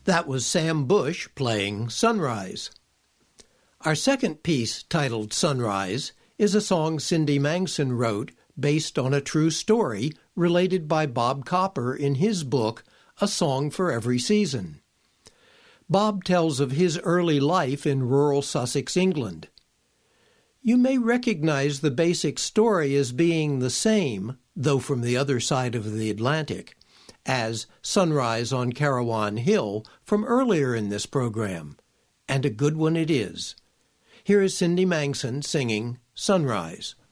That was Sam Bush playing Sunrise. Our second piece, titled Sunrise, is a song Cindy Mangson wrote based on a true story related by Bob Copper in his book, A Song for Every Season. Bob tells of his early life in rural Sussex, England. You may recognize the basic story as being the same, though from the other side of the Atlantic, as Sunrise on Carawan Hill from earlier in this program, and a good one it is. Here is Cindy Mangson singing Sunrise.